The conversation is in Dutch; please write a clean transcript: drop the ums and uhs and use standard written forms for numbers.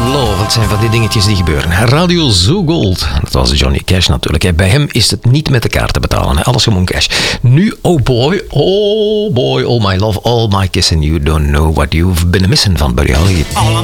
Love, dat zijn van die dingetjes die gebeuren. Radio Zoo Gold, dat was Johnny Cash natuurlijk. Bij hem is het niet met de kaart te betalen. Alles gewoon cash. Nu, oh boy, all my love, all my kissing. You don't know what you've been missing van Buddy Holly.